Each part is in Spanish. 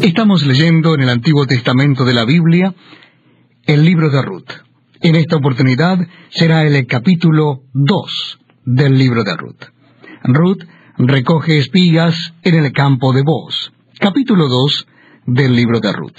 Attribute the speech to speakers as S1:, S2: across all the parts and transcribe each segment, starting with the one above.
S1: Estamos leyendo en el Antiguo Testamento de la Biblia el libro de Ruth. En esta oportunidad será el capítulo 2 del libro de Ruth. Ruth recoge espigas en el campo de Booz. Capítulo 2 del libro de Ruth.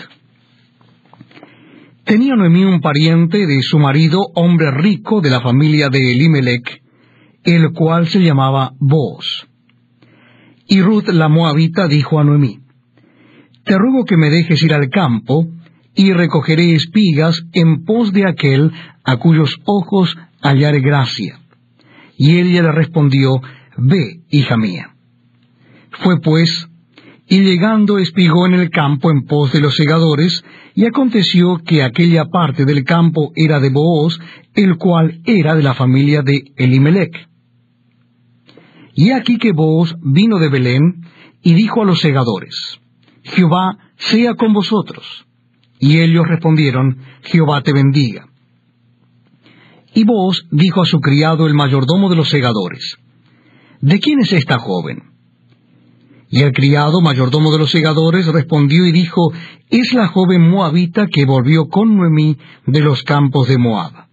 S1: Tenía Noemí un pariente de su marido, hombre rico de la familia de Elimelech, el cual se llamaba Booz. Y Ruth la moabita dijo a Noemí: Te ruego que me dejes ir al campo, y recogeré espigas en pos de aquel a cuyos ojos hallare gracia. Y ella le respondió: Ve, hija mía. Fue pues, y llegando espigó en el campo en pos de los segadores, y aconteció que aquella parte del campo era de Booz, el cual era de la familia de Elimelech. Y aquí que Booz vino de Belén, y dijo a los segadores: Jehová sea con vosotros. Y ellos respondieron: Jehová te bendiga. Y Booz dijo a su criado, el mayordomo de los segadores: ¿De quién es esta joven? Y el criado mayordomo de los segadores respondió y dijo: Es la joven moabita que volvió con Noemí de los campos de Moab.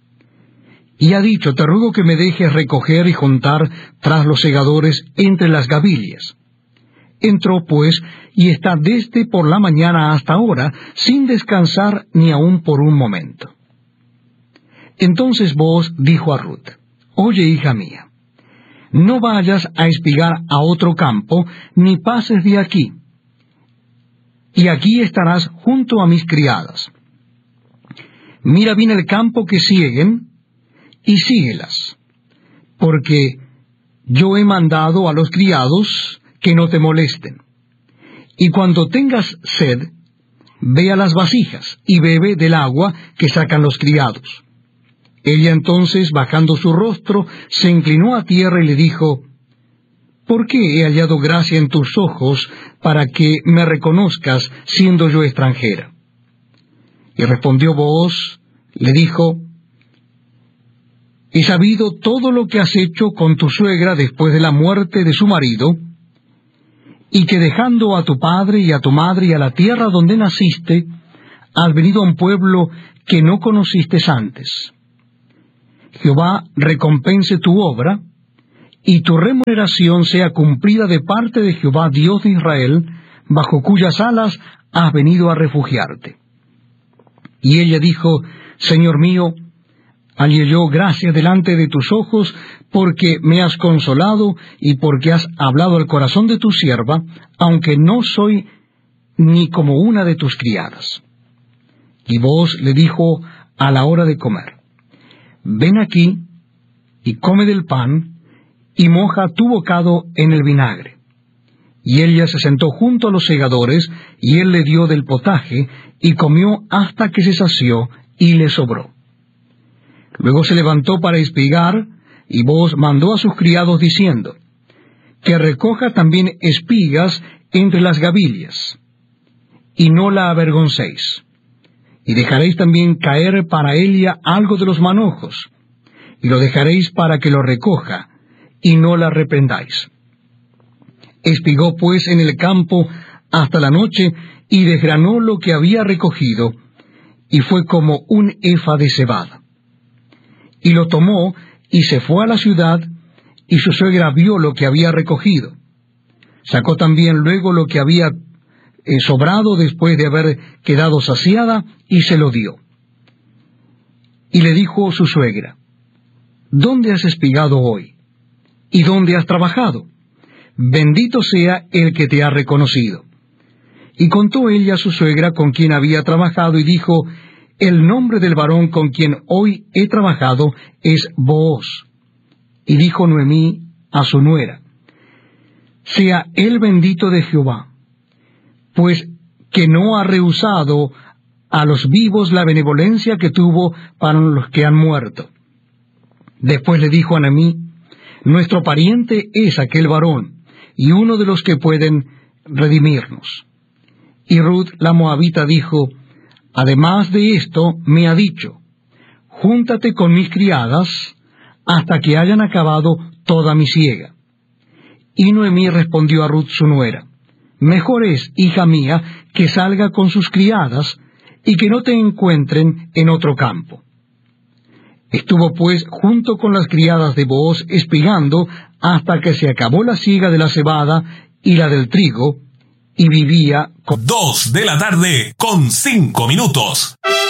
S1: Y ha dicho: Te ruego que me dejes recoger y juntar tras los segadores entre las gavillas. Entró pues, y está desde por la mañana hasta ahora, sin descansar ni aun por un momento. Entonces Booz dijo a Ruth: Oye, hija mía, no vayas a espigar a otro campo, ni pases de aquí. Y aquí estarás junto a mis criadas. Mira bien el campo que siguen, y síguelas, porque yo he mandado a los criados que no te molesten. Y cuando tengas sed, ve a las vasijas, y bebe del agua que sacan los criados. Ella entonces, bajando su rostro, se inclinó a tierra y le dijo: ¿Por qué he hallado gracia en tus ojos para que me reconozcas, siendo yo extranjera? Y respondió Booz, le dijo: He sabido todo lo que has hecho con tu suegra después de la muerte de su marido, y que dejando a tu padre y a tu madre y a la tierra donde naciste, has venido a un pueblo que no conociste antes. Jehová recompense tu obra, y tu remuneración sea cumplida de parte de Jehová Dios de Israel, bajo cuyas alas has venido a refugiarte. Y ella dijo: Señor mío, hallé yo gracia delante de tus ojos, porque me has consolado y porque has hablado al corazón de tu sierva, aunque no soy ni como una de tus criadas. Y Booz le dijo a la hora de comer: Ven aquí y come del pan, y moja tu bocado en el vinagre. Y ella se sentó junto a los segadores, y él le dio del potaje, y comió hasta que se sació, y le sobró. Luego se levantó para espigar, y Booz mandó a sus criados diciendo: Que recoja también espigas entre las gavillas, y no la avergoncéis. Y dejaréis también caer para ella algo de los manojos, y lo dejaréis para que lo recoja, y no la reprendáis. Espigó pues en el campo hasta la noche, y desgranó lo que había recogido, y fue como un efa de cebada. Y lo tomó, y se fue a la ciudad, y su suegra vio lo que había recogido. Sacó también luego lo que había sobrado después de haber quedado saciada, y se lo dio. Y le dijo su suegra: ¿Dónde has espigado hoy? ¿Y dónde has trabajado? Bendito sea el que te ha reconocido. Y contó ella a su suegra con quien había trabajado, y dijo: El nombre del varón con quien hoy he trabajado es Booz. Y dijo Noemí a su nuera: Sea él bendito de Jehová, pues que no ha rehusado a los vivos la benevolencia que tuvo para los que han muerto. Después le dijo a Noemí: Nuestro pariente es aquel varón, y uno de los que pueden redimirnos. Y Ruth la moabita dijo: Además de esto, me ha dicho: Júntate con mis criadas hasta que hayan acabado toda mi siega. Y Noemí respondió a Ruth su nuera: Mejor es, hija mía, que salga con sus criadas, y que no te encuentren en otro campo. Estuvo pues junto con las criadas de Booz espigando hasta que se acabó la siega de la cebada y la del trigo, y vivía con...
S2: 2 de la tarde con 5 minutos.